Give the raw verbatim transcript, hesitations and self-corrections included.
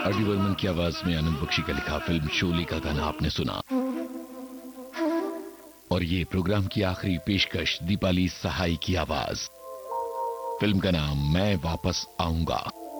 R D Burman की आवाज में आनंद बख्शी का लिखा फिल्म शोले का गाना आपने सुना। और ये प्रोग्राम की आखिरी पेशकश दीपाली सहाय की आवाज। फिल्म का नाम मैं वापस आऊंगा।